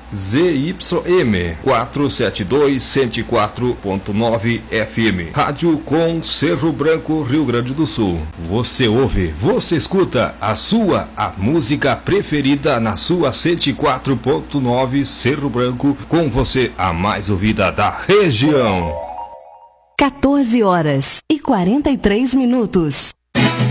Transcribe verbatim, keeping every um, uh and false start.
Z Y M quatrocentos e setenta e dois, cento e quatro ponto nove F M. Rádio com Cerro Branco, Rio Grande do Sul. Você ouve, você escuta a sua, a música preferida na sua cento e quatro ponto nove Cerro Branco, com você a mais ouvida da região. quatorze horas e quarenta e três minutos.